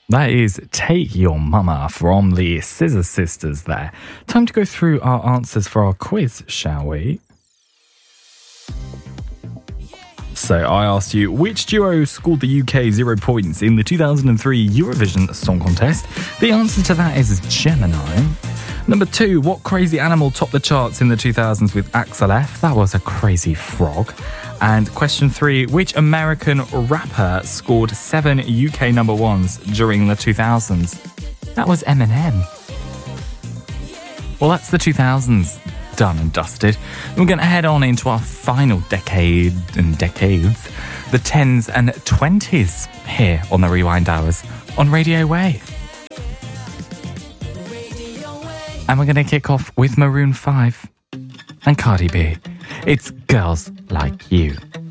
That is Take Your Mama from the Scissor Sisters there. Time to go through our answers for our quiz, shall we? So I asked you, which duo scored the UK 0 points in the 2003 Eurovision Song Contest? The answer to that is Gemini. Number 2, what crazy animal topped the charts in the 2000s with Axel F? That was a crazy frog. And question 3, which American rapper scored 7 UK number ones during the 2000s? That was Eminem. Well, that's the 2000s done and dusted. We're going to head on into our final decades, the 10s and 20s here on the Rewind Hours on Radio Way. And we're going to kick off with Maroon 5 and Cardi B. It's Girls Like You.